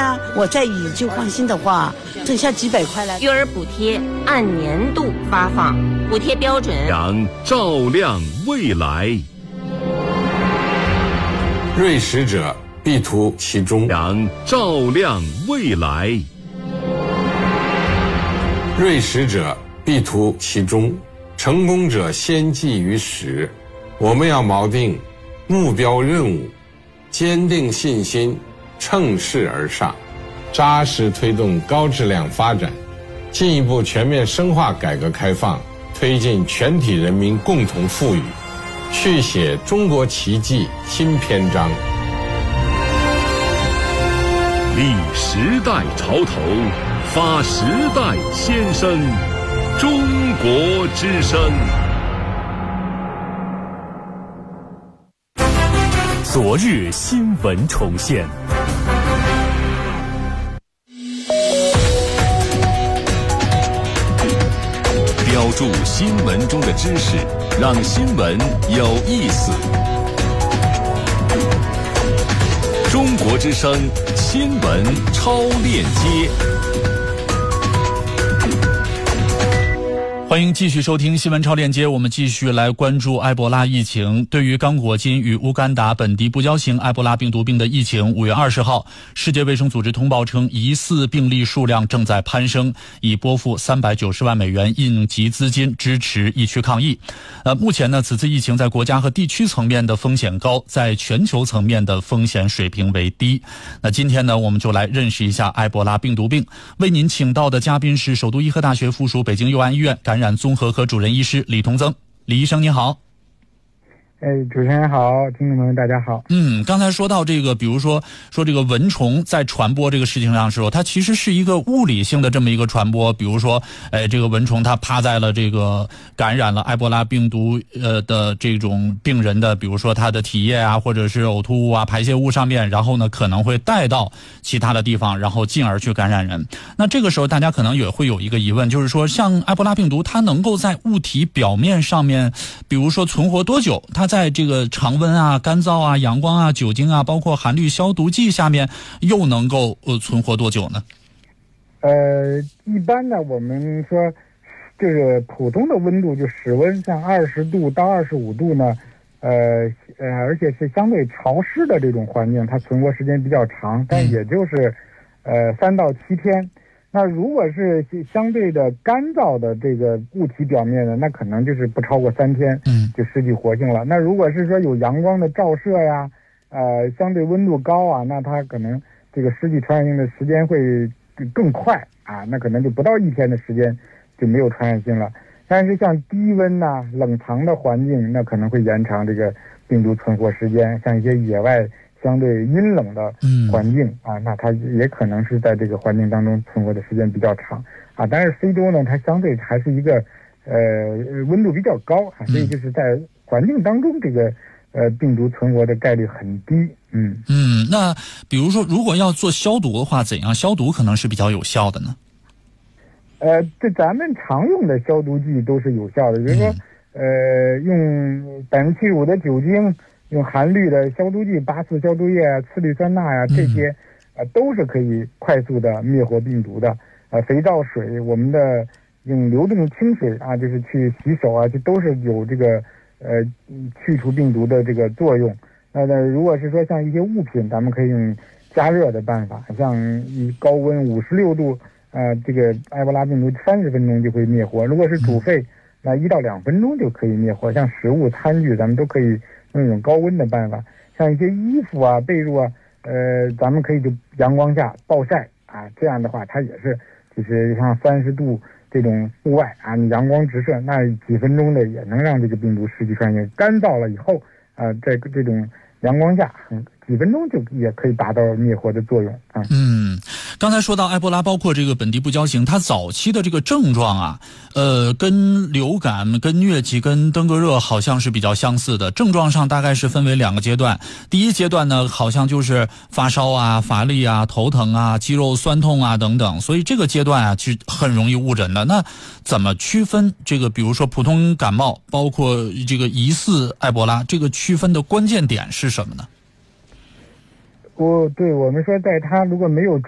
啊，我再以旧换新的话，挣下几百块来。 育儿补贴按年度发放，补贴标准照亮未来。 锐实者必图其中， 照亮未来。 锐实者必图其中，成功者先记于始。我们要锚定目标任务，坚定信心，乘势而上，扎实推动高质量发展，进一步全面深化改革开放，推进全体人民共同富裕，续写中国奇迹新篇章。 立时代潮头，发时代先声，中国之声。 昨日新闻重现， 标注新闻中的知识，让新闻有意思。中国之声新闻超链接， 欢迎继续收听新闻超链接。我们继续来关注埃博拉疫情。对于刚果金与乌干达本地不交型埃博拉病毒病的疫情，5月20号，世界卫生组织通报称，疑似病例数量正在攀升，已拨付390万美元应急资金支持疫区抗疫。目前呢，此次疫情在国家和地区层面的风险高，在全球层面的风险水平为低。那今天呢，我们就来认识一下埃博拉病毒病。为您请到的嘉宾是首都医科大学附属北京佑安医院感染综合科主任医师李同增。李医生您好。 主持人好，听众朋友大家好。 刚才说到这个，比如说这个蚊虫在传播这个事情上的时候，它其实是一个物理性的这么一个传播。比如说，这个蚊虫它趴在了这个感染了埃博拉病毒的这种病人的，比如说他的体液啊，或者是呕吐物啊、排泄物上面，然后呢可能会带到其他的地方，然后进而去感染人。那这个时候大家可能也会有一个疑问，就是说像埃博拉病毒它能够在物体表面上面，比如说存活多久？它在这个常温啊、干燥啊、阳光啊、酒精啊，包括含氯消毒剂下面，又能够存活多久呢？ 一般呢，我们说这个普通的温度就室温，像20度到25度呢，而且是相对潮湿的这种环境，它存活时间比较长，但也就是3到7天。那如果是相对的干燥的这个物体表面呢，那可能就是不超过3天，就失去活性了。那如果是说有阳光的照射呀，相对温度高啊，那它可能这个失去传染性的时间会更快啊，那可能就不到1天的时间就没有传染性了。但是像低温呐、冷藏的环境，那可能会延长这个病毒存活时间。像一些野外相对阴冷的环境啊，那它也可能是在这个环境当中存活的时间比较长啊。但是非洲呢，它相对还是一个温度比较高啊，所以就是在环境当中这个病毒存活的概率很低。 那比如说如果要做消毒的话，怎样消毒可能是比较有效的呢？ 这咱们常用的消毒剂都是有效的，比如说用75%的酒精，用含氯的消毒剂、8次消毒液啊、次氯酸钠呀，这些都是可以快速的灭活病毒的。肥皂水，我们的用流动清水啊，就是去洗手啊，这都是有这个去除病毒的这个作用。那如果是说像一些物品，咱们可以用加热的办法，像以高温56度，这个埃博拉病毒30分钟就会灭活。如果是煮沸，那1到2分钟就可以灭活。像食物、餐具，咱们都可以用一种高温的办法。像一些衣服啊、被褥啊，咱们可以就阳光下暴晒啊，这样的话它也是就是像30度这种户外啊，你阳光直射，那几分钟的也能让这个病毒失去传染性。干燥了以后在这种阳光下几分钟就也可以达到灭活的作用啊。 刚才说到埃博拉，包括这个本地不交型，它早期的这个症状啊，跟流感、跟疟疾、跟登革热好像是比较相似的。症状上大概是分为2个阶段。第一阶段呢，好像就是发烧啊、乏力啊、头疼啊、肌肉酸痛啊等等，所以这个阶段啊是很容易误诊的。那怎么区分这个，比如说普通感冒，包括这个疑似埃博拉，这个区分的关键点是什么呢？ 对，我们说在它如果没有